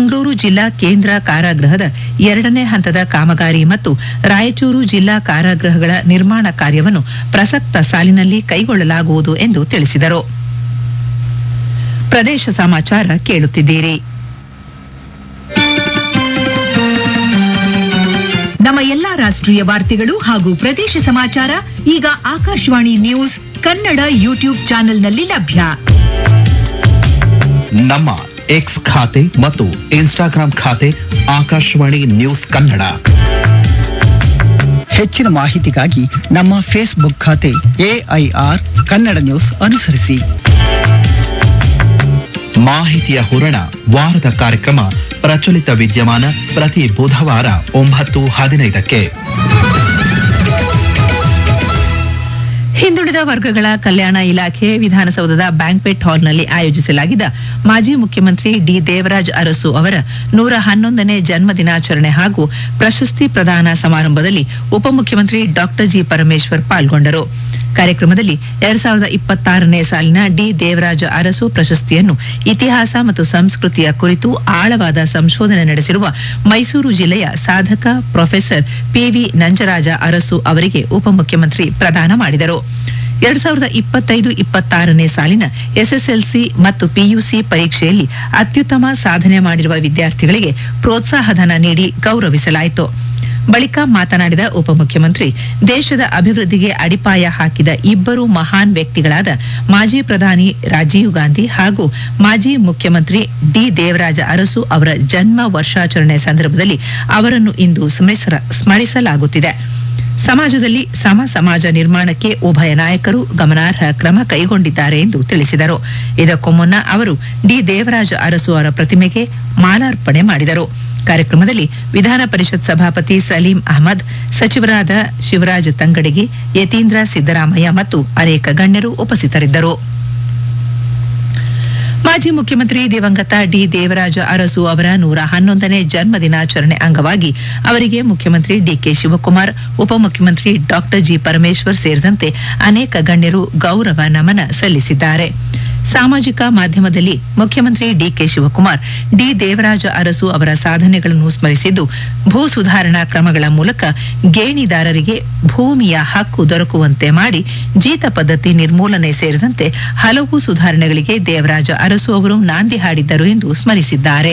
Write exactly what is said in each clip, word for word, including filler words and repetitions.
ಗುಂಟೂರು ಜಿಲ್ಲಾ ಕೇಂದ್ರ ಕಾರಾಗೃಹದ ಎರಡನೇ ಹಂತದ ಕಾಮಗಾರಿ ಮತ್ತು ರಾಯಚೂರು ಜಿಲ್ಲಾ ಕಾರಾಗೃಹಗಳ ನಿರ್ಮಾಣ ಕಾರ್ಯವನ್ನು ಪ್ರಸಕ್ತ ಸಾಲಿನಲ್ಲಿ ಕೈಗೊಳ್ಳಲಾಗುವುದು ಎಂದು ತಿಳಿಸಿದರು. ಪ್ರದೇಶ ಸಮಾಚಾರ ಕೇಳುತ್ತಿದ್ದೀರಿ. ನಮ್ಮ ಎಲ್ಲಾ ರಾಷ್ಟ್ರೀಯ ವಾರ್ತೆಗಳು ಹಾಗೂ ಪ್ರದೇಶ ಸಮಾಚಾರ ಈಗ ಆಕಾಶವಾಣಿ ನ್ಯೂಸ್ ಕನ್ನಡ ಯೂಟ್ಯೂಬ್ ಚಾನೆಲ್ನಲ್ಲಿ ಲಭ್ಯ. ನಮ್ಮ ಎಕ್ಸ್ ಖಾತೆ ಮತ್ತು ಇನ್ಸ್ಟಾಗ್ರಾಂ ಖಾತೆ ಆಕಾಶವಾಣಿ ನ್ಯೂಸ್ ಕನ್ನಡ. ಹೆಚ್ಚಿನ ಮಾಹಿತಿಗಾಗಿ ನಮ್ಮ ಫೇಸ್ಬುಕ್ ಖಾತೆ ಎಐಆರ್ ಕನ್ನಡ ನ್ಯೂಸ್ ಅನುಸರಿಸಿ. ಮಾಹಿತಿಯ ಹೂರಣ ವಾರದ ಕಾರ್ಯಕ್ರಮ ಪ್ರಚಲಿತ ವಿದ್ಯಮಾನ ಪ್ರತಿ ಬುಧವಾರ ಒಂಬತ್ತು ಹದಿನೈದಕ್ಕೆ. ಹಿಂದುಳಿದ ವರ್ಗಗಳ ಕಲ್ಯಾಣ ಇಲಾಖೆ ವಿಧಾನಸೌಧದ ಬ್ಯಾಂಕ್ವೆಟ್ ಹಾಲ್ನಲ್ಲಿ ಆಯೋಜಿಸಲಾಗಿದ್ದ ಮಾಜಿ ಮುಖ್ಯಮಂತ್ರಿ ಡಿ ದೇವರಾಜ್ ಅರಸು ಅವರ ನೂರ ಹನ್ನೊಂದನೇ ಜನ್ಮ ದಿನಾಚರಣೆ ಹಾಗೂ ಪ್ರಶಸ್ತಿ ಪ್ರದಾನ ಸಮಾರಂಭದಲ್ಲಿ ಉಪಮುಖ್ಯಮಂತ್ರಿ ಡಾಕ್ಟರ್ ಜಿ ಪರಮೇಶ್ವರ್ ಪಾಲ್ಗೊಂಡರು. ಕಾರ್ಯಕ್ರಮದಲ್ಲಿ ಎರಡ್ ಸಾವಿರದ ಇಪ್ಪತ್ತಾರನೇ ಸಾಲಿನ ಡಿ ದೇವರಾಜ ಅರಸು ಪ್ರಶಸ್ತಿಯನ್ನು ಇತಿಹಾಸ ಮತ್ತು ಸಂಸ್ಕೃತಿಯ ಕುರಿತು ಆಳವಾದ ಸಂಶೋಧನೆ ನಡೆಸಿರುವ ಮೈಸೂರು ಜಿಲ್ಲೆಯ ಸಾಧಕ ಪ್ರೊಫೆಸರ್ ಪಿವಿ ನಂಜರಾಜ ಅರಸು ಅವರಿಗೆ ಉಪಮುಖ್ಯಮಂತ್ರಿ ಪ್ರದಾನ ಮಾಡಿದರು. ಎರಡ್ ಸಾವಿರದ ಇಪ್ಪತ್ತೈದು ಇಪ್ಪತ್ತಾರನೇ ಸಾಲಿನ ಎಸ್ಎಸ್ಎಲ್ಸಿ ಮತ್ತು ಪಿಯುಸಿ ಪರೀಕ್ಷೆಯಲ್ಲಿ ಅತ್ಯುತ್ತಮ ಸಾಧನೆ ಮಾಡಿರುವ ವಿದ್ಯಾರ್ಥಿಗಳಿಗೆ ಪ್ರೋತ್ಸಾಹಧನ ನೀಡಿ ಗೌರವಿಸಲಾಯಿತು. ಬಳಿಕ ಮಾತನಾಡಿದ ಉಪಮುಖ್ಯಮಂತ್ರಿ, ದೇಶದ ಅಭಿವೃದ್ಧಿಗೆ ಅಡಿಪಾಯ ಹಾಕಿದ ಇಬ್ಬರು ಮಹಾನ್ ವ್ಯಕ್ತಿಗಳಾದ ಮಾಜಿ ಪ್ರಧಾನಿ ರಾಜೀವ್ ಗಾಂಧಿ ಹಾಗೂ ಮಾಜಿ ಮುಖ್ಯಮಂತ್ರಿ ಡಿ ದೇವರಾಜ ಅರಸು ಅವರ ಜನ್ಮ ವರ್ಷಾಚರಣೆ ಸಂದರ್ಭದಲ್ಲಿ ಅವರನ್ನು ಇಂದು ಸ್ಮರಿಸಲಾಗುತ್ತಿದೆ. ಸಮಾಜದಲ್ಲಿ ಸಮ ಸಮಾಜ ನಿರ್ಮಾಣಕ್ಕೆ ಉಭಯ ನಾಯಕರು ಗಮನಾರ್ಹ ಕ್ರಮ ಕೈಗೊಂಡಿದ್ದಾರೆ ಎಂದು ತಿಳಿಸಿದರು. ಇದಕ್ಕೂ ಮುನ್ನ ಅವರು ಡಿ ದೇವರಾಜ ಅರಸು ಅವರ ಪ್ರತಿಮೆಗೆ ಮಾಲಾರ್ಪಣೆ ಮಾಡಿದರು. ಕಾರ್ಯಕ್ರಮದಲ್ಲಿ ವಿಧಾನ ಪರಿಷತ್ ಸಭಾಪತಿ ಸಲೀಂ ಅಹಮದ್, ಸಚಿವರಾದ ಶಿವರಾಜ್ ತಂಗಡಗಿ, ಯತೀಂದ್ರ ಸಿದ್ದರಾಮಯ್ಯ ಮತ್ತು ಅನೇಕ ಗಣ್ಯರು ಉಪಸ್ಥಿತರಿದ್ದರು. ಮಾಜಿ ಮುಖ್ಯಮಂತ್ರಿ ದಿವಂಗತ ಡಿ ದೇವರಾಜ ಅರಸು ಅವರ ನೂರ ಹನ್ನೊಂದನೇ ಜನ್ಮ ದಿನಾಚರಣೆ ಅಂಗವಾಗಿ ಅವರಿಗೆ ಮುಖ್ಯಮಂತ್ರಿ ಡಿಕೆ ಶಿವಕುಮಾರ್, ಉಪಮುಖ್ಯಮಂತ್ರಿ ಡಾಕ್ಟರ್ ಜಿ ಪರಮೇಶ್ವರ್ ಸೇರಿದಂತೆ ಅನೇಕ ಗಣ್ಯರು ಗೌರವ ನಮನ ಸಲ್ಲಿಸಿದ್ದಾರೆ. ಸಾಮಾಜಿಕ ಮಾಧ್ಯಮದಲ್ಲಿ ಮುಖ್ಯಮಂತ್ರಿ ಡಿಕೆ ಶಿವಕುಮಾರ್ ಡಿ ದೇವರಾಜ ಅರಸು ಅವರ ಸಾಧನೆಗಳನ್ನು ಸ್ಮರಿಸಿದ್ದು, ಭೂ ಸುಧಾರಣಾ ಕ್ರಮಗಳ ಮೂಲಕ ಗೇಣಿದಾರರಿಗೆ ಭೂಮಿಯ ಹಕ್ಕು ದೊರಕುವಂತೆ ಮಾಡಿ ಜೀತ ಪದ್ಧತಿ ನಿರ್ಮೂಲನೆ ಸೇರಿದಂತೆ ಹಲವು ಸುಧಾರಣೆಗಳಿಗೆ ದೇವರಾಜ ಅರಸು ಅವರು ನಾಂದಿ ಹಾಡಿದ್ದರು ಎಂದು ಸ್ಮರಿಸಿದ್ದಾರೆ.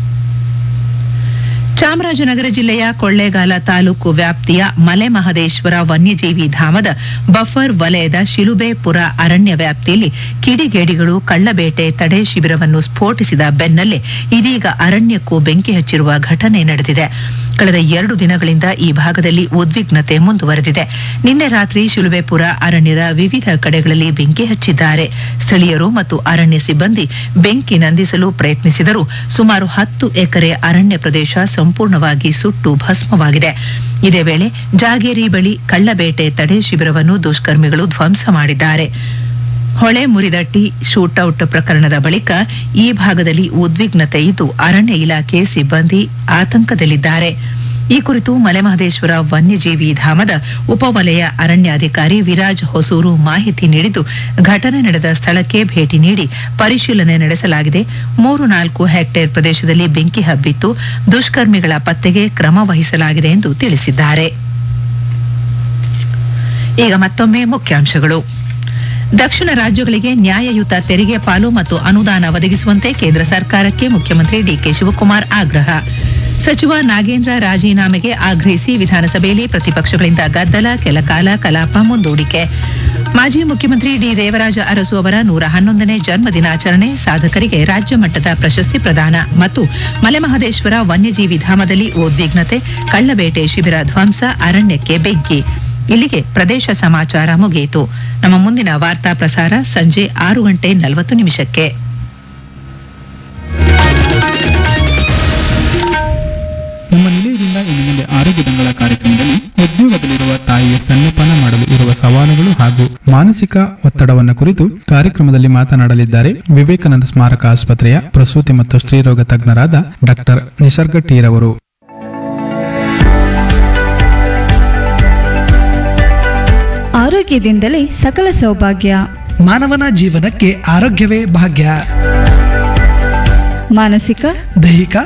ಚಾಮರಾಜನಗರ ಜಿಲ್ಲೆಯ ಕೊಳ್ಳೇಗಾಲ ತಾಲೂಕು ವ್ಯಾಪ್ತಿಯ ಮಲೆಮಹದೇಶ್ವರ ವನ್ಯಜೀವಿ ಧಾಮದ ಬಫರ್ ವಲಯದ ಶಿಲುಬೆಪುರ ಅರಣ್ಯ ವ್ಯಾಪ್ತಿಯಲ್ಲಿ ಕಿಡಿಗೇಡಿಗಳು ಕಳ್ಳಬೇಟೆ ತಡೆ ಶಿಬಿರವನ್ನು ಸ್ಫೋಟಿಸಿದ ಬೆನ್ನಲ್ಲೇ ಇದೀಗ ಅರಣ್ಯಕ್ಕೂ ಬೆಂಕಿ ಹಚ್ಚಿರುವ ಘಟನೆ ನಡೆದಿದೆ. ಕಳೆದ ಎರಡು ದಿನಗಳಿಂದ ಈ ಭಾಗದಲ್ಲಿ ಉದ್ವಿಗ್ನತೆ ಮುಂದುವರೆದಿದೆ. ನಿನ್ನೆ ರಾತ್ರಿ ಶಿಲುಬೆಪುರ ಅರಣ್ಯದ ವಿವಿಧ ಕಡೆಗಳಲ್ಲಿ ಬೆಂಕಿ ಹಚ್ಚಿದ್ದಾರೆ. ಸ್ಥಳೀಯರು ಮತ್ತು ಅರಣ್ಯ ಸಿಬ್ಬಂದಿ ಬೆಂಕಿ ನಂದಿಸಲು ಪ್ರಯತ್ನಿಸಿದರೂ ಸುಮಾರು ಹತ್ತು ಎಕರೆ ಅರಣ್ಯ ಪ್ರದೇಶ ಸಂಪೂರ್ಣವಾಗಿ ಸುಟ್ಟು ಭಸ್ಮವಾಗಿದೆ. ಇದೇ ವೇಳೆ ಜಾಗೇರಿ ಬಳಿ ಕಳ್ಳಬೇಟೆ ತಡೆ ಶಿಬಿರವನ್ನು ದುಷ್ಕರ್ಮಿಗಳು ಧ್ವಂಸ ಮಾಡಿದ್ದಾರೆ. ಹೊಳೆ ಮುರಿದಟ್ಟಿ ಶೂಟೌಟ್ ಪ್ರಕರಣದ ಬಳಿಕ ಈ ಭಾಗದಲ್ಲಿ ಉದ್ವಿಗ್ನತೆ ಇದ್ದು ಅರಣ್ಯ ಇಲಾಖೆ ಸಿಬ್ಬಂದಿ ಆತಂಕದಲ್ಲಿದ್ದಾರೆ. ಈ ಕುರಿತು ಮಲೆಮಹದೇಶ್ವರ ವನ್ಯಜೀವಿ ಧಾಮದ ಉಪವಲಯ ಅರಣ್ಯಾಧಿಕಾರಿ ವಿರಾಜ್ ಹೊಸೂರು ಮಾಹಿತಿ ನೀಡಿದ್ದು, ಘಟನೆ ನಡೆದ ಸ್ಥಳಕ್ಕೆ ಭೇಟಿ ನೀಡಿ ಪರಿಶೀಲನೆ ನಡೆಸಲಾಗಿದೆ. ಮೂರು ನಾಲ್ಕು ಹೆಕ್ಟೇರ್ ಪ್ರದೇಶದಲ್ಲಿ ಬೆಂಕಿ ಹಬ್ಬಿತ್ತು. ದುಷ್ಕರ್ಮಿಗಳ ಪತ್ತೆಗೆ ಕ್ರಮ ವಹಿಸಲಾಗಿದೆ ಎಂದು ತಿಳಿಸಿದ್ದಾರೆ. ಈಗ ಮತ್ತೊಮ್ಮೆ ಮುಖ್ಯಾಂಶಗಳು. ದಕ್ಷಿಣ ರಾಜ್ಯಗಳಿಗೆ ನ್ಯಾಯಯುತ ತೆರಿಗೆ ಪಾಲು ಮತ್ತು ಅನುದಾನ ಒದಗಿಸುವಂತೆ ಕೇಂದ್ರ ಸರ್ಕಾರಕ್ಕೆ ಮುಖ್ಯಮಂತ್ರಿ ಡಿಕೆ ಶಿವಕುಮಾರ್ ಆಗ್ರಹ. ಸಚಿವ ನಾಗೇಂದ್ರ ರಾಜೀನಾಮೆಗೆ ಆಗ್ರಹಿಸಿ ವಿಧಾನಸಭೆಯಲ್ಲಿ ಪ್ರತಿಪಕ್ಷಗಳಿಂದ ಗದ್ದಲ, ಕೆಲಕಾಲ ಕಲಾಪ ಮುಂದೂಡಿಕೆ. ಮಾಜಿ ಮುಖ್ಯಮಂತ್ರಿ ಡಿ ದೇವರಾಜ ಅರಸು ಅವರ ನೂರ ಹನ್ನೊಂದನೇ ಜನ್ಮ ದಿನಾಚರಣೆ, ಸಾಧಕರಿಗೆ ರಾಜ್ಯ ಮಟ್ಟದ ಪ್ರಶಸ್ತಿ ಪ್ರದಾನ ಮತ್ತು ಮಲೆಮಹದೇಶ್ವರ ವನ್ಯಜೀವಿ ಧಾಮದಲ್ಲಿ ಉದ್ವಿಗ್ನತೆ, ಕಳ್ಳಬೇಟೆ ಶಿಬಿರ ಧ್ವಂಸ, ಅರಣ್ಯಕ್ಕೆ ಬೆಂಕಿ. ಇಲ್ಲಿಗೆ ಪ್ರದೇಶ ಸಮಾಚಾರ ಮುಗಿಯಿತು. ನಮ್ಮ ಮುಂದಿನ ವಾರ್ತಾ ಪ್ರಸಾರ ಸಂಜೆ ಆರು ಗಂಟೆ ನಲವತ್ತು ನಿಮಿಷಕ್ಕೆ. ನಮ್ಮ ನಿಲಯದಿಂದ ಇನ್ನು ಮುಂದೆ ಆರೋಗ್ಯ ತಿಂಗಳ ಕಾರ್ಯಕ್ರಮದಲ್ಲಿ ಉದ್ಯೋಗದಲ್ಲಿರುವ ತಾಯಿಯ ಸ್ತನ್ಯಪಾನ ಮಾಡಲು ಇರುವ ಸವಾಲುಗಳು ಹಾಗೂ ಮಾನಸಿಕ ಒತ್ತಡವನ್ನು ಕುರಿತು ಕಾರ್ಯಕ್ರಮದಲ್ಲಿ ಮಾತನಾಡಲಿದ್ದಾರೆ ವಿವೇಕಾನಂದ ಸ್ಮಾರಕ ಆಸ್ಪತ್ರೆಯ ಪ್ರಸೂತಿ ಮತ್ತು ಸ್ತ್ರೀರೋಗ ತಜ್ಞರಾದ ಡಾಕ್ಟರ್ ನಿಸರ್ಗ ಟೀರವರು. ಆರೋಗ್ಯದಿಂದಲೇ ಸಕಲ ಸೌಭಾಗ್ಯ. ಮಾನವನ ಜೀವನಕ್ಕೆ ಆರೋಗ್ಯವೇ ಭಾಗ್ಯ. ಮಾನಸಿಕ, ದೈಹಿಕ